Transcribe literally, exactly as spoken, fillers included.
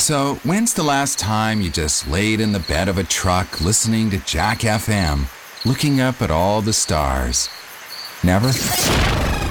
So, when's the last time you just laid in the bed of a truck listening to Jack F M, looking up at all the stars? Never?